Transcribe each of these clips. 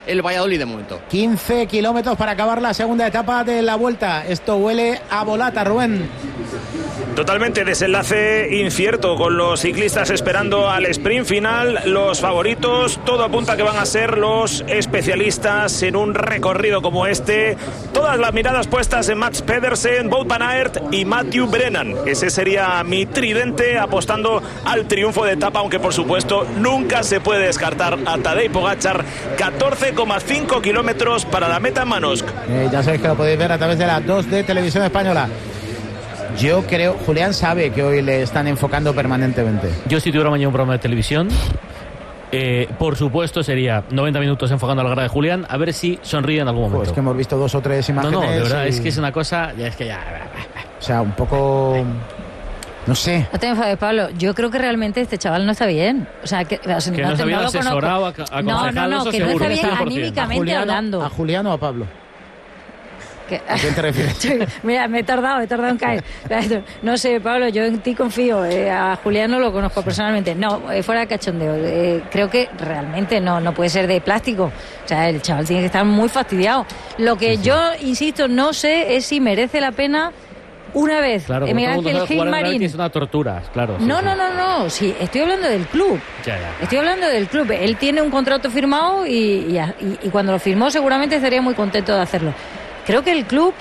el Valladolid de momento. 15 kilómetros para acabar la segunda etapa de la Vuelta. Esto huele a volata, Rubén. Totalmente desenlace incierto, con los ciclistas esperando al sprint final. Los favoritos, todo apunta que van a ser los especialistas en un recorrido como este. Todas las miradas puestas en Mats Pedersen, Wout van Aert y Matthew Brennan. Ese sería mi tridente, apostando al triunfo de etapa, aunque por supuesto nunca se puede descartar a Tadej Pogačar. 14,5 kilómetros para la meta en Manosc. Ya sabéis que lo podéis ver a través de la 2 de Televisión Española. Yo creo, Julián sabe que hoy le están enfocando permanentemente. Yo, si tuviera mañana un programa de televisión, por supuesto sería 90 minutos enfocando a la grada de Julián, a ver si sonríe en algún momento. Pues que hemos visto 2 o 3 imágenes. No, de verdad, es que es una cosa, ya es que ya... O sea, un poco... No sé. No te enfades, Pablo. Yo creo que realmente este chaval no está bien. O sea, que no se había asesorado, aconsejado. No, que no está bien anímicamente hablando. ¿A Julián o a Pablo? ¿A quién te refieres? Mira, me he tardado en caer. No sé, Pablo, yo en ti confío. A Julián no lo conozco personalmente. No, fuera de cachondeo. Creo que realmente no puede ser de plástico. O sea, el chaval tiene que estar muy fastidiado. Lo que yo, insisto, no sé es si merece la pena una vez. Claro, Miguel Ángel Gilmarín. Es una tortura, claro. No. Sí, estoy hablando del club. Ya. Estoy hablando del club. Él tiene un contrato firmado y cuando lo firmó seguramente estaría muy contento de hacerlo. Creo que el club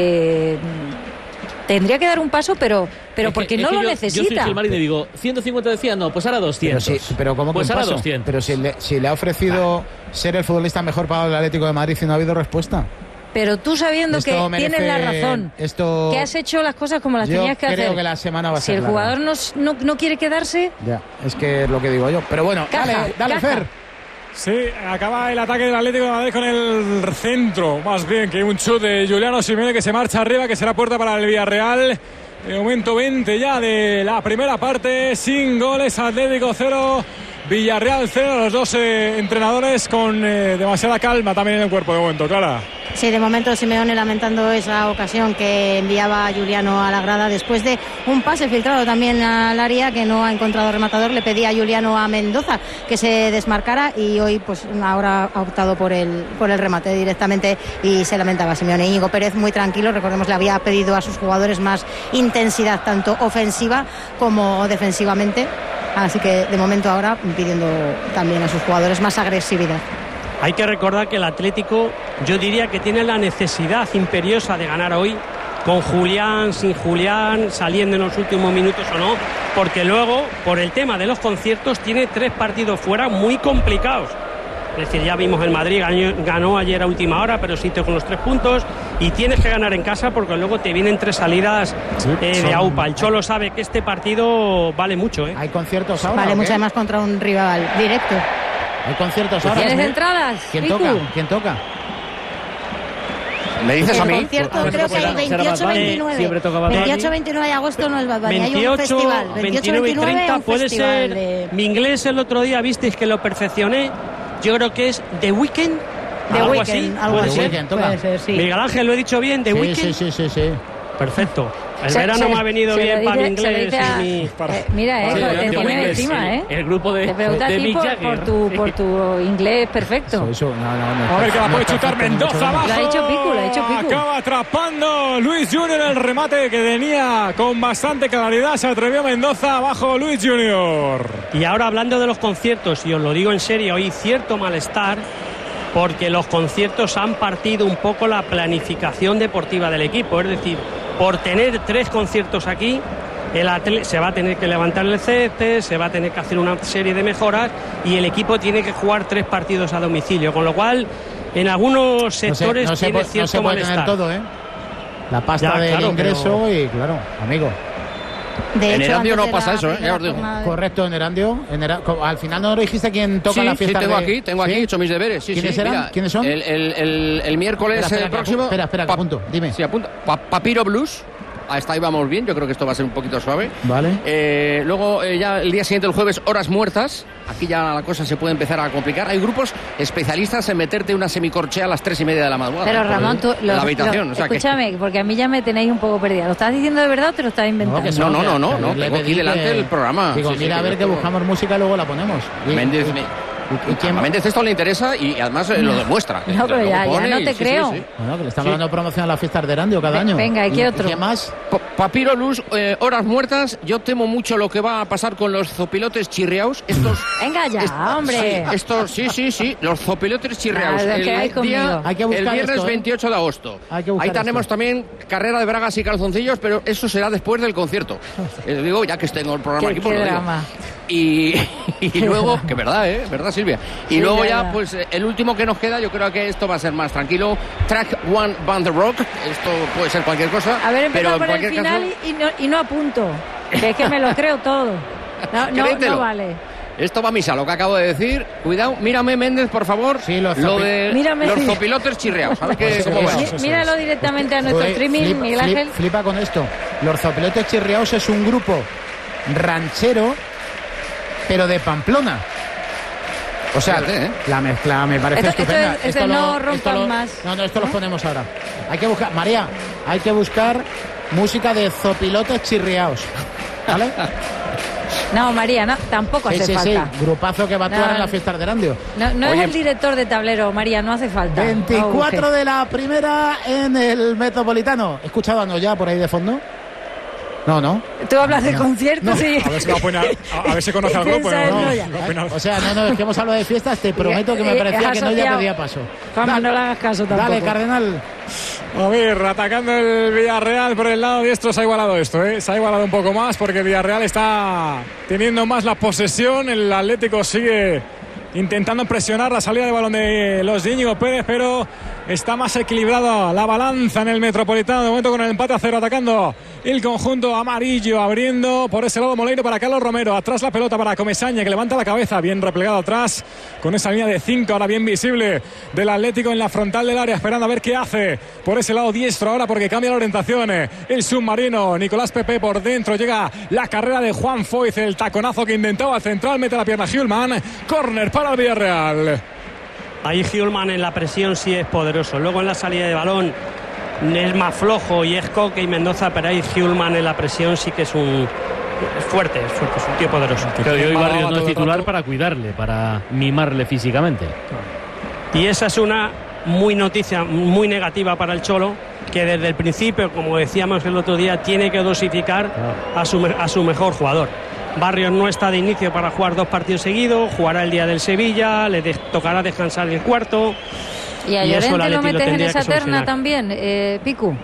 tendría que dar un paso, pero porque no lo necesita. Yo soy Gilmarín y digo, 150 decía, no, pues ahora 200. Pero ¿cómo pues que ahora paso? 200. Pero si le ha ofrecido ser el futbolista mejor pagado del Atlético de Madrid y no ha habido respuesta. Pero tú sabiendo que tienes la razón, que has hecho las cosas como las tenías que hacer. Yo creo que la semana va a ser Si el jugador no quiere quedarse... Ya, es que es lo que digo yo. Pero bueno, dale, Fer. Sí, acaba el ataque del Atlético de Madrid con el centro, más bien que un chute de Giuliano Simeone, que se marcha arriba, que será puerta para el Villarreal. De momento 20 ya de la primera parte, sin goles, Atlético 0, Villarreal 0, los dos entrenadores con demasiada calma también en el cuerpo de momento, Clara. Sí, de momento Simeone lamentando esa ocasión que enviaba a Giuliano a la grada después de un pase filtrado también al área que no ha encontrado rematador. Le pedía a Giuliano a Mendoza que se desmarcara y hoy pues ahora ha optado por el remate directamente y se lamentaba Simeone. Íñigo Pérez muy tranquilo, recordemos, le había pedido a sus jugadores más intensidad tanto ofensiva como defensivamente, así que de momento ahora pidiendo también a sus jugadores más agresividad. Hay que recordar que el Atlético, yo diría que tiene la necesidad imperiosa de ganar hoy, con Julián, sin Julián, saliendo en los últimos minutos o no, porque luego, por el tema de los conciertos, tiene 3 partidos fuera muy complicados. Es decir, ya vimos el Madrid, ganó ayer a última hora, pero sí con los 3 puntos, y tienes que ganar en casa porque luego te vienen 3 salidas de AUPA. El Cholo sabe que este partido vale mucho. ¿Hay conciertos ahora? Vale mucho, además contra un rival directo. Hay conciertos ahora. ¿Tienes entradas? ¿Quién toca? ¿Me dices a mí? El concierto creo que el 28-29. 28-29 de agosto no es Bad Bunny. Hay un festival. 29 y 30 puede ser. Mi inglés el otro día visteis que lo perfeccioné. Yo creo que es The Weeknd. Algo así. Puede ser, sí. Miguel Ángel, ¿lo he dicho bien? The Weeknd. Sí. Perfecto. El verano me ha venido bien para mi inglés. Mira, te tiene encima, El grupo de te pregunta de a ti Mick Jagger. por tu inglés perfecto. A ver que la puede chutar Mendoza abajo. Lo ha hecho Pico. Acaba atrapando Luis Junior el remate que tenía con bastante claridad. Se atrevió Mendoza, abajo Luis Junior. Y ahora hablando de los conciertos, y os lo digo en serio, hay cierto malestar porque los conciertos han partido un poco la planificación deportiva del equipo. Es decir, por tener 3 conciertos aquí, el atleta se va a tener que levantar el césped, se va a tener que hacer una serie de mejoras y el equipo tiene que jugar 3 partidos a domicilio, con lo cual en algunos sectores tiene cierto no se puede malestar. tener todo, la pasta del ingreso pero... y claro, amigo. De en hecho, Erandio no de pasa eso, ya os digo. Correcto, en Erandio. Al final no lo dijiste quién toca la fiesta. Sí, tengo aquí hecho mis deberes. ¿Quiénes eran? Mira, ¿Quiénes son? El miércoles próximo. Espera, que apunto, dime. Sí, apunta. Papiro Blues. Hasta ahí vamos bien, yo creo que esto va a ser un poquito suave. Vale. Luego ya el día siguiente, el jueves, Horas Muertas. Aquí ya la cosa se puede empezar a complicar. Hay grupos especialistas en meterte una semicorchea a las 3:30 de la madrugada. Pero Ramón, tú la habitación. Escúchame, porque a mí ya me tenéis un poco perdido. ¿Lo estás diciendo de verdad o te lo estás inventando? No. Tengo aquí delante el programa. Digo, mira, a ver que buscamos música y luego la ponemos. A Méndez esto le interesa y además lo demuestra. No, pero ya no te creo. Bueno, que le están dando promoción a las fiestas de Erandio cada año. Venga, ¿y qué otro? ¿Qué más? Papiro Luz, horas muertas. Yo temo mucho lo que va a pasar con los zopilotes chirriaos. Venga ya, hombre. Sí, los zopilotes chirriaos. Hay que buscar el viernes esto, 28 de agosto. Ahí tenemos también carrera de bragas y calzoncillos, pero eso será después del concierto. Digo, ya que tengo el programa aquí, pues lo digo. Y luego, que verdad, verdad, Silvia. Y luego verdad. ya, pues el último que nos queda, yo creo que esto va a ser más tranquilo. Track One Band Rock. Esto puede ser cualquier cosa. A ver, pero empezar por el final y no apunto. Que es que me lo creo todo. No vale. Esto va a misa, lo que acabo de decir. Cuidado, mírame, Méndez, por favor. Sí, los zopilotes chirriaos. A ver cómo va. Míralo directamente a nuestro streaming, Miguel Ángel. Flipa con esto. Los zopilotes chirriaos es un grupo ranchero, pero de Pamplona. O sea, fíjate, la mezcla me parece estupenda. Esto no rompan más. No, esto lo ponemos ahora. Hay que buscar, María, hay que buscar música de zopilotes chirriaos. ¿Vale? No, María, no, tampoco hace falta. Sí, grupazo que va a actuar en las fiestas de Erandio. No es el director de tablero, María, no hace falta. 24 de la primera en el Metropolitano. ¿He escuchado a Noya por ahí de fondo? No. Tú hablas de conciertos y... A ver si va a poner, a ver si conoce al grupo. O sea, es que hemos hablado de fiestas. Te prometo que me parecía que Noya pedía paso. Juanma, no le hagas caso tampoco. Dale, Cardenal. A ver, atacando el Villarreal por el lado diestro, se ha igualado esto, se ha igualado un poco más porque Villarreal está teniendo más la posesión. El Atlético sigue intentando presionar la salida de balón de los de Íñigo Pérez, pero está más equilibrada la balanza en el Metropolitano de momento con el empate a 0, atacando el conjunto amarillo, abriendo por ese lado Moleiro para Carlos Romero, atrás la pelota para Comesaña que levanta la cabeza, bien replegado atrás con esa línea de 5 ahora bien visible del Atlético en la frontal del área, esperando a ver qué hace por ese lado diestro ahora porque cambia la orientación el submarino, Nicolás Pepe por dentro, llega la carrera de Juan Foyz, el taconazo que intentaba el central, mete la pierna Hjulman, córner para el Villarreal. Ahí Hjulman en la presión sí es poderoso, luego en la salida de balón es más flojo y es Coque y Mendoza, pero ahí Hjulman en la presión sí que es fuerte, es un tío poderoso. Pero hoy Barrios no es titular para cuidarle, para mimarle físicamente. Y esa es una noticia muy negativa para el Cholo, que desde el principio, como decíamos el otro día, tiene que dosificar a su mejor jugador. Barrios no está de inicio para jugar 2 partidos seguidos, jugará el día del Sevilla, le tocará descansar el cuarto. ¿Y a Llorente lo metes en esa terna también, Picu?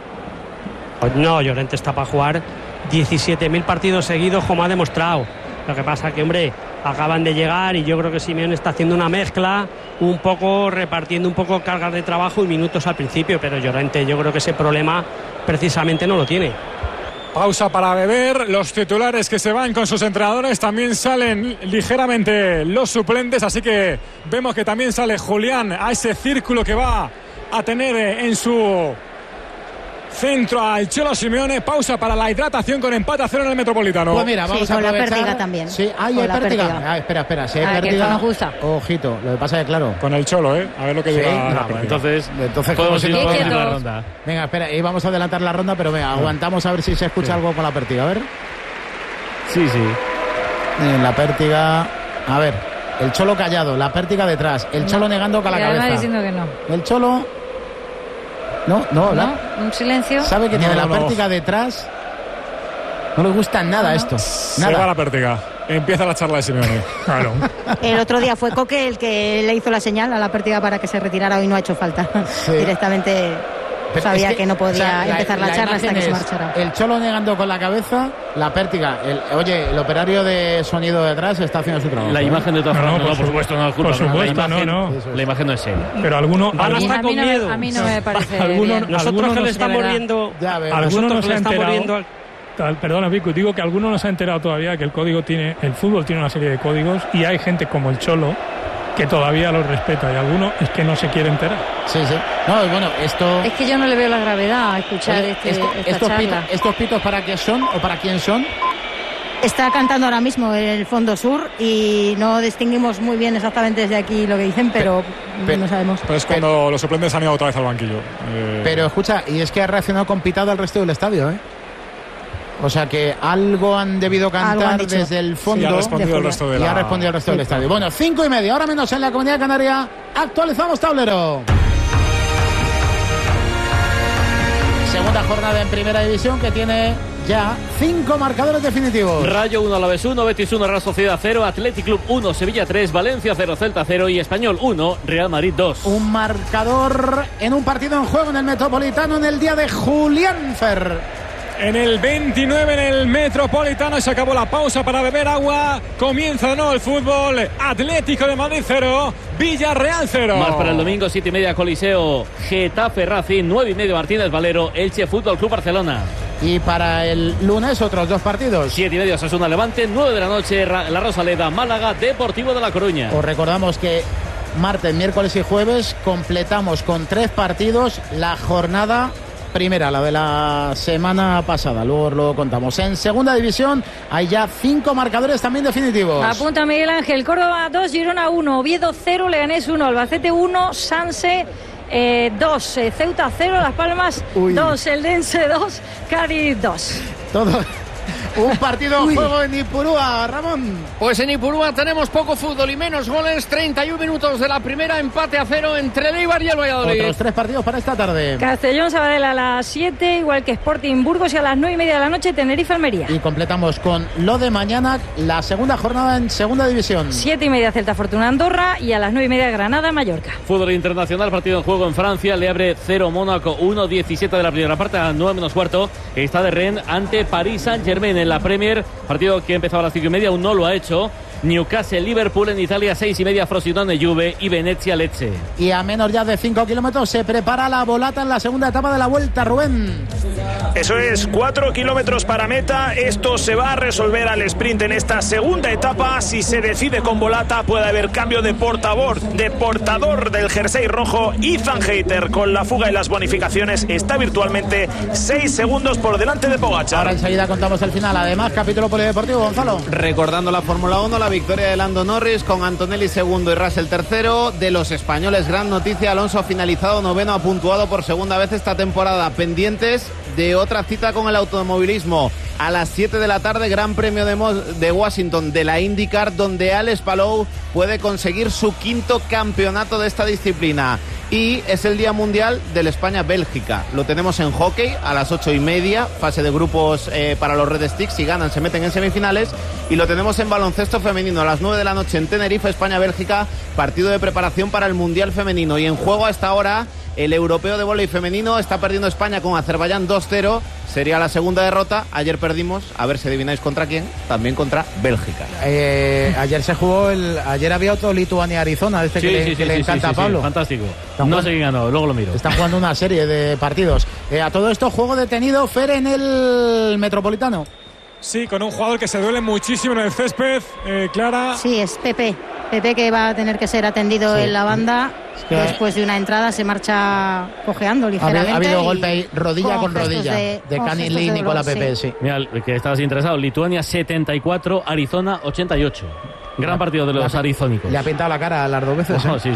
No, Llorente está para jugar 17.000 partidos seguidos, como ha demostrado. Lo que pasa que, hombre, acaban de llegar y yo creo que Simeone está haciendo una mezcla, un poco repartiendo un poco cargas de trabajo y minutos al principio, pero Llorente yo creo que ese problema precisamente no lo tiene. Pausa para beber, los titulares que se van con sus entrenadores, también salen ligeramente los suplentes, así que vemos que también sale Julián a ese círculo que va a tener en su centro al Cholo Simeone. Pausa para la hidratación con empate a 0 en el Metropolitano. Pues mira, vamos a con aprovechar. la Pértiga también. Sí, hay Pértiga. Espera, si hay Pértiga, nos gusta. Ojito, lo que pasa es que claro. Con el Cholo, a ver lo que diga. Entonces podemos ir a la ronda. Venga, espera, y vamos a adelantar la ronda, pero venga, aguantamos a ver si se escucha algo con la Pértiga, a ver. Sí. En la Pértiga, a ver, el Cholo callado, la Pértiga detrás, el Cholo negando con la cabeza. Diciendo que no. El Cholo... No, un silencio. Sabe que tiene la Pértiga detrás. No le gusta nada esto. Nada. Se va la Pértiga. Empieza la charla de Simeone. Claro. El otro día fue Coque el que le hizo la señal a la Pértiga para que se retirara. Hoy no ha hecho falta. Sí. Directamente pero sabía que no podía empezar la charla hasta que se marchara. El Cholo negando con la cabeza, la Pértiga. El operario de sonido detrás está haciendo su trabajo. La imagen de todas formas. No, por supuesto, no. Por supuesto, no. La imagen no es él. Pero algunos van a estar con miedo. A mí no me parece. Nosotros que le estamos viendo. Algunos no se han enterado. Perdona, Pico, digo que alguno no se ha enterado todavía que el fútbol tiene una serie de códigos y hay gente como el Cholo que todavía los respeta y alguno es que no se quiere enterar. Sí. No, bueno, esto... Es que yo no le veo la gravedad a escuchar esta charla. ¿Estos pitos para qué son o para quién son? Está cantando ahora mismo el Fondo Sur y no distinguimos muy bien exactamente desde aquí lo que dicen, pero no sabemos. Pero es cuando los suplentes han ido otra vez al banquillo. Pero escucha, y es que ha reaccionado con pitado al resto del estadio, O sea que algo han debido cantar desde el fondo. Y ha respondido el resto del estadio. Bueno, 5:30, ahora menos en la Comunidad Canaria. Actualizamos tablero. Segunda jornada en Primera División que tiene ya 5 marcadores definitivos. Rayo 1, Alavés 1, Betis 1, Real Sociedad 0, Athletic Club 1, Sevilla 3, Valencia 0, Celta 0 y Español 1, Real Madrid 2. Un marcador en un partido en juego en el Metropolitano en el día de Julián Fer. En el 29 en el Metropolitano se acabó la pausa para beber agua. Comienza de nuevo el fútbol. Atlético de Madrid 0, Villarreal 0. Más para el domingo, 7:30 Coliseo, Getafe Racing, 9:30 Martínez Valero, Elche Fútbol Club Barcelona. Y para el lunes otros 2 partidos. 7:30 Osasuna Levante, 9 de la noche La Rosaleda, Málaga, Deportivo de La Coruña. Os recordamos que martes, miércoles y jueves completamos con 3 partidos la jornada primera, la de la semana pasada. Luego lo contamos. En segunda división hay ya 5 marcadores también definitivos. Apunta Miguel Ángel. Córdoba 2, Girona 1, Oviedo 0, Leganés 1, Albacete 1, Sanse 2, Ceuta 0, Las Palmas 2, Eldense 2, Cádiz 2. Todo. Un partido en juego en Ipurúa, Ramón. Pues en Ipurúa tenemos poco fútbol y menos goles. 31 minutos de la primera, empate a 0 entre el Eibar y el Valladolid. Otros 3 partidos para esta tarde. Castellón Sabadell a las 7, igual que Sporting Burgos, y a las 9:30 de la noche Tenerife Almería. Y completamos con lo de mañana, la segunda jornada en segunda división. 7:30 Celta Fortuna Andorra y a las 9:30 Granada Mallorca. Fútbol internacional, partido en juego en Francia. Le abre 0 Mónaco, 1:17 de la primera parte, a 9 menos cuarto. Está de Rennes ante París Saint-Germain en la Premier. Partido que empezaba a las 5:30, aún no lo ha hecho. Newcastle, Liverpool en Italia, 6:30, Frosinone, Juve y Venezia, Lecce. Y a menos ya de 5 kilómetros se prepara la volata en la segunda etapa de la Vuelta, Rubén. Eso es, 4 kilómetros para meta. Esto se va a resolver al sprint en esta segunda etapa. Si se decide con volata, puede haber cambio de portador del jersey rojo. Ethan Hayter, con la fuga y las bonificaciones, está virtualmente 6 segundos por delante de Pogačar. Ahora enseguida contamos el final. Además, capítulo polideportivo, Gonzalo. Recordando la Fórmula 1, la victoria de Lando Norris con Antonelli segundo y Russell tercero. De los españoles, gran noticia: Alonso ha finalizado noveno, ha puntuado por segunda vez esta temporada. Pendientes de otra cita con el automovilismo a las 7 de la tarde, Gran Premio de Washington de la IndyCar, donde Alex Palou puede conseguir su 5º campeonato de esta disciplina. Y es el Día Mundial del España-Bélgica. Lo tenemos en hockey a las 8:30, fase de grupos para los Red Sticks. Si ganan se meten en semifinales. Y lo tenemos en baloncesto femenino a las 9 de la noche en Tenerife, España-Bélgica, partido de preparación para el Mundial femenino. Y en juego a esta hora el europeo de vóley femenino. Está perdiendo España con Azerbaiyán 2-0. Sería la segunda derrota. Ayer perdimos, a ver si adivináis contra quién, también contra Bélgica. Ayer se jugó ayer había otro Lituania-Arizona, que le encanta a Pablo. Fantástico. No sé quién ganó, luego lo miro. Está jugando una serie de partidos. A todo esto, juego detenido, Fer, en el Metropolitano. Sí, con un jugador que se duele muchísimo en el césped, Clara. Sí, es Pepe, que va a tener que ser atendido en la banda. Después de una entrada se marcha cojeando ligeramente. Ha habido golpe ahí, rodilla con rodilla, de Canin Lee y Nicola Pepe, sí. Mira, que estabas interesado, Lituania 74, Arizona 88. Gran partido de los arizónicos. Le ha pintado la cara a las 2 veces. Sí.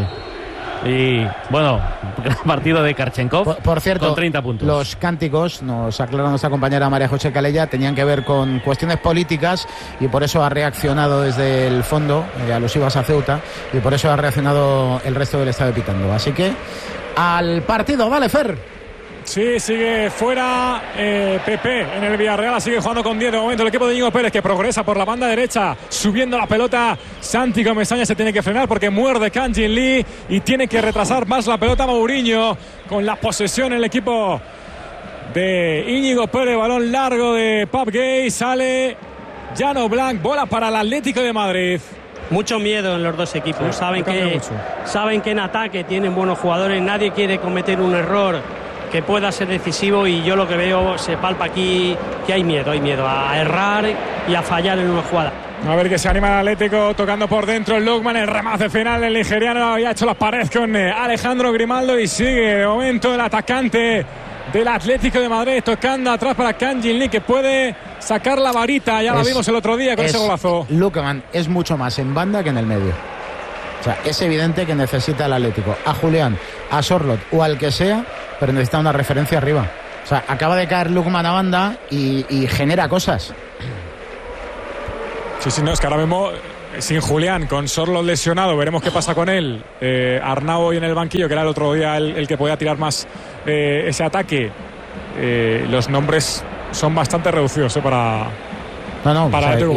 Y bueno, gran partido de Karchenkov. Por cierto, con 30 puntos. Los cánticos, nos aclara nuestra compañera María José Calella, tenían que ver con cuestiones políticas y por eso ha reaccionado desde el fondo, alusivas a Ceuta, y por eso ha reaccionado el resto del estadio pitando. Así que al partido, vale, Fer. Sí, sigue fuera Pepe en el Villarreal, sigue jugando con 10 de momento el equipo de Íñigo Pérez, que progresa por la banda derecha, subiendo la pelota. Santi Comesaña se tiene que frenar porque muerde Kang-Jin Lee y tiene que retrasar más la pelota Mourinho, con la posesión en el equipo de Íñigo Pérez. Balón largo de Pap Gay, sale Llano Blanc, bola para el Atlético de Madrid. Mucho miedo en los dos equipos, saben que en ataque tienen buenos jugadores, nadie quiere cometer un error que pueda ser decisivo, y yo lo que veo, se palpa aquí que hay miedo a errar y a fallar en una jugada. A ver que se anima el Atlético, tocando por dentro el Lukman, el remate final, el nigeriano había hecho las paredes con Alejandro Grimaldo, y sigue de momento el atacante del Atlético de Madrid tocando atrás para Kang-Jin Lee, que puede sacar la varita, ya la vimos el otro día con ese golazo. Lukman es mucho más en banda que en el medio. O sea, es evidente que necesita el Atlético a Julián, a Sorlot o al que sea, pero necesita una referencia arriba. O sea, acaba de caer Lukman a banda y genera cosas. Sí, no, es que ahora mismo sin Julián, con Sorloth lesionado, veremos qué pasa con él. Arnau hoy en el banquillo, que era el otro día el que podía tirar más ese ataque. Los nombres son bastante reducidos para No, el